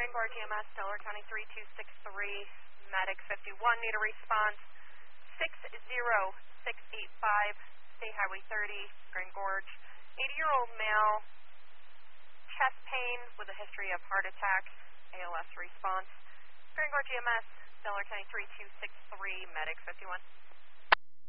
Grand Gorge EMS, Delaware County 3263, Medic 51, need a response 60685, State Highway 30, Grand Gorge. 80-year-old male, chest pain with a history of heart attack, ALS response. Grand Gorge EMS, Delaware County 3263, Medic 51.